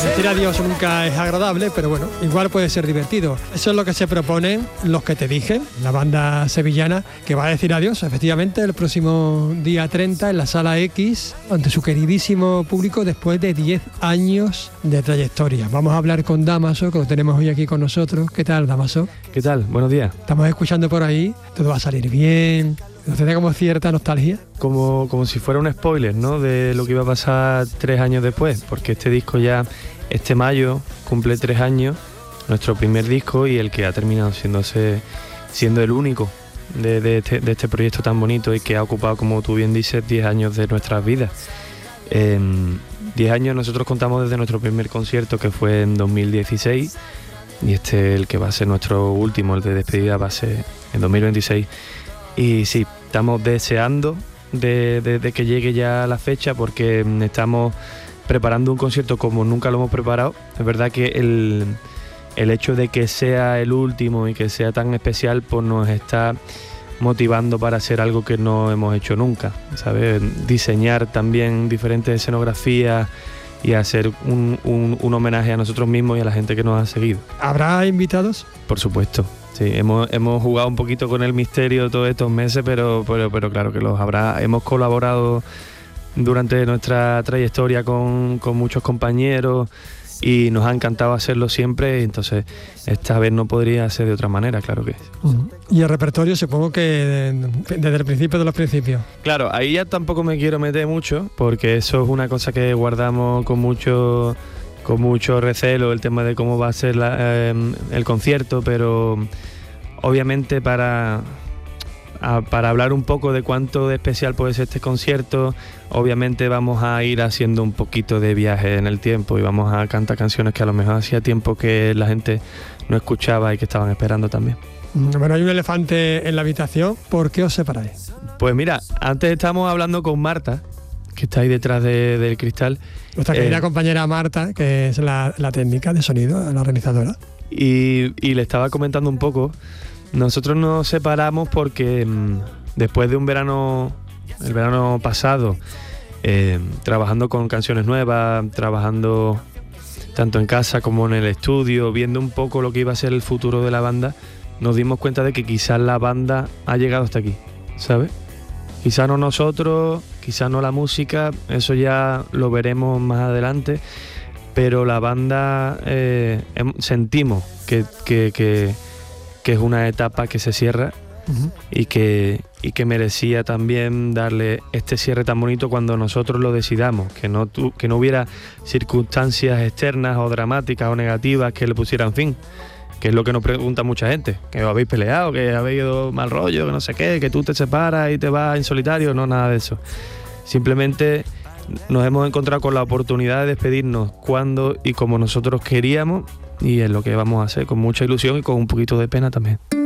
Decir adiós nunca es agradable, pero bueno, igual puede ser divertido. Eso es lo que se proponen Los que te dije, la banda sevillana, que va a decir adiós, efectivamente, el próximo día 30 en la Sala X, ante su queridísimo público después de 10 años de trayectoria. Vamos a hablar con Dámaso, que lo tenemos hoy aquí con nosotros. ¿Qué tal, Dámaso? ¿Qué tal? Buenos días. Estamos escuchando por ahí, todo va a salir bien. ¿No te da como cierta nostalgia? Como si fuera un spoiler, ¿no? De lo que iba a pasar 3 años después, porque este disco ya, este mayo, cumple 3 años, nuestro primer disco, y el que ha terminado siendo el único de este proyecto tan bonito y que ha ocupado, como tú bien dices, 10 años de nuestras vidas. 10 años nosotros contamos desde nuestro primer concierto, que fue en 2016, y el que va a ser nuestro último, el de despedida, va a ser en 2026. Y sí, estamos deseando de que llegue ya la fecha, porque estamos preparando un concierto como nunca lo hemos preparado. Es verdad que el hecho de que sea el último y que sea tan especial, pues nos está motivando para hacer algo que no hemos hecho nunca, ¿sabes? Diseñar también diferentes escenografías y hacer un homenaje a nosotros mismos y a la gente que nos ha seguido. ¿Habrá invitados? Por supuesto. Sí, hemos jugado un poquito con el misterio todos estos meses, pero claro que los habrá. Hemos colaborado durante nuestra trayectoria con muchos compañeros y nos ha encantado hacerlo siempre, entonces esta vez no podría ser de otra manera, claro que es. Y el repertorio supongo que desde el principio de los principios. Claro, ahí ya tampoco me quiero meter mucho, porque eso es una cosa que guardamos con mucho recelo, el tema de cómo va a ser el concierto, pero obviamente para hablar un poco de cuánto de especial puede ser este concierto, obviamente vamos a ir haciendo un poquito de viaje en el tiempo y vamos a cantar canciones que a lo mejor hacía tiempo que la gente no escuchaba y que estaban esperando también. Bueno, hay un elefante en la habitación, ¿por qué os separáis? Pues mira, antes estábamos hablando con Marta, que está ahí detrás del cristal. Nuestra querida compañera Marta, que es la técnica de sonido, la organizadora. Y le estaba comentando un poco. Nosotros nos separamos porque después de el verano pasado, trabajando con canciones nuevas, trabajando tanto en casa como en el estudio, viendo un poco lo que iba a ser el futuro de la banda, nos dimos cuenta de que quizás la banda ha llegado hasta aquí, ¿sabes? Quizás no nosotros, quizás no la música, eso ya lo veremos más adelante, pero la banda sentimos que es una etapa que se cierra. Uh-huh. y que merecía también darle este cierre tan bonito cuando nosotros lo decidamos, que no hubiera circunstancias externas o dramáticas o negativas que le pusieran fin, que es lo que nos pregunta mucha gente, que os habéis peleado, que habéis ido mal rollo, que no sé qué, que tú te separas y te vas en solitario. No, nada de eso. Simplemente nos hemos encontrado con la oportunidad de despedirnos cuando y como nosotros queríamos, y es lo que vamos a hacer con mucha ilusión y con un poquito de pena también.